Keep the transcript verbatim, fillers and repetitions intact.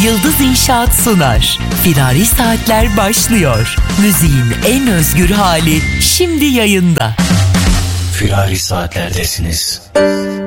Yıldız İnşaat sunar. Firari Saatler başlıyor. Müziğin en özgür hali şimdi yayında. Firari Saatler'desiniz.